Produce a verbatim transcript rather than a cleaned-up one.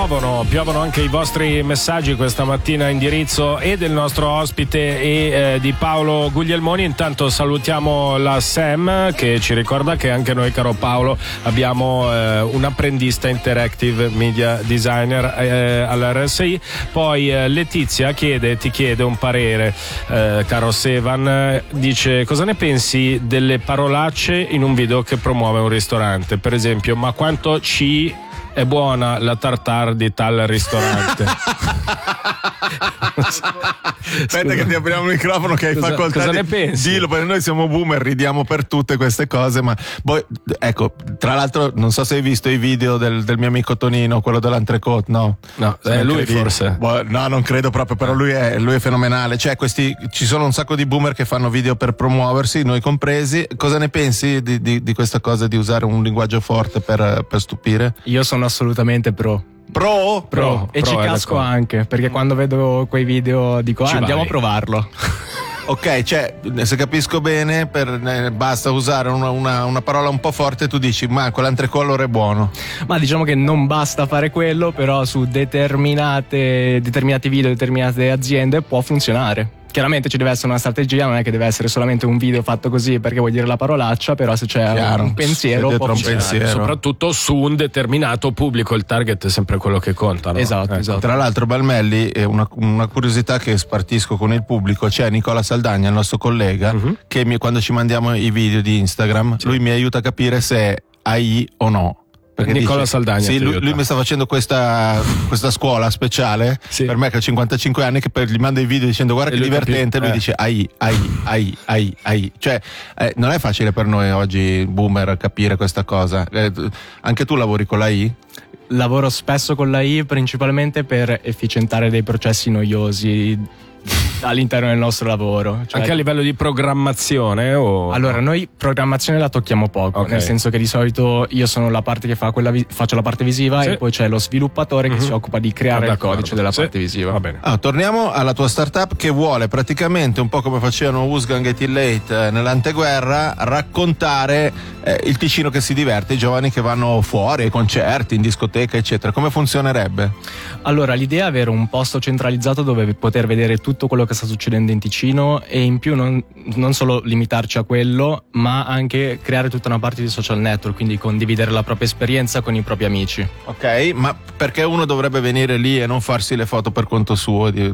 piovono, piovono anche i vostri messaggi questa mattina a indirizzo e del nostro ospite e eh, di Paolo Guglielmoni. Intanto salutiamo la Sam che ci ricorda che anche noi, caro Paolo, abbiamo eh, un apprendista interactive media designer eh, all'R S I. Poi eh, Letizia chiede, ti chiede un parere, eh, caro Sevan, eh, dice: cosa ne pensi delle parolacce in un video che promuove un ristorante? Per esempio, ma quanto ci è buona la tartare di tal ristorante. Aspetta che ti apriamo il microfono che hai cosa, facoltà. Cosa di... ne pensi? Dillo, perché noi siamo boomer, ridiamo per tutte queste cose, ma poi, ecco, tra l'altro non so se hai visto i video del, del mio amico Tonino, quello dell'entrecôte, no? No, è lui forse. Boh, no, non credo proprio, però lui è, lui è fenomenale. Cioè, questi, ci sono un sacco di boomer che fanno video per promuoversi, noi compresi. Cosa ne pensi di, di, di questa cosa di usare un linguaggio forte per, per stupire? Io sono assolutamente pro. Pro? Pro, Pro, e pro, ci è casco d'accordo. anche, perché quando vedo quei video dico ah, Ci andiamo vai. a provarlo. Ok, cioè, se capisco bene, per, eh, basta usare una, una, una parola un po' forte, tu dici ma quell'entrecollo è buono. Ma diciamo che non basta fare quello, però su determinate determinati video, determinate aziende può funzionare. Chiaramente ci deve essere una strategia, non è che deve essere solamente un video fatto così perché vuoi dire la parolaccia, però se c'è Chiaro, un pensiero se può dietro un funzionare. pensiero. Soprattutto su un determinato pubblico, il target è sempre quello che conta, no? Esatto, Ecco. esatto. Tra l'altro, Balmelli, è una, una curiosità che spartisco con il pubblico, c'è Nicola Saldagna, il nostro collega, Mhm. che mi, quando ci mandiamo i video di Instagram, Sì. lui mi aiuta a capire se è A I o no. Perché Nicola dice, Saldagna sì, ti lui, aiuta. lui mi sta facendo questa, questa scuola speciale, Sì. per me che ho cinquantacinque anni, che per, gli manda i video dicendo guarda E che lui divertente, capi- lui eh. dice A I, A I, A I, A I, A I. Cioè, eh, non è facile per noi oggi boomer capire questa cosa. Eh, anche tu lavori con l'A I? Lavoro spesso con l'A I principalmente per efficientare dei processi noiosi all'interno del nostro lavoro. Cioè, Anche a livello di programmazione o... allora, noi programmazione la tocchiamo poco, Ok. nel senso che di solito io sono la parte che fa quella vi- faccio la parte visiva Sì. e poi c'è lo sviluppatore Mhm. che si occupa di creare Ah, il d'accordo. codice della Sì. parte visiva. Va bene. Ah, torniamo alla tua startup che vuole praticamente, un po' come facevano Wolfgang e Till Late eh, nell'anteguerra, raccontare eh, il Ticino che si diverte, i giovani che vanno fuori ai concerti, in discoteca, eccetera. Come funzionerebbe? Allora, l'idea è avere un posto centralizzato dove poter vedere tutto quello che sta succedendo in Ticino e in più non, non solo limitarci a quello, ma anche creare tutta una parte di social network, quindi condividere la propria esperienza con i propri amici. Ok, ma perché uno dovrebbe venire lì e non farsi le foto per conto suo? Di...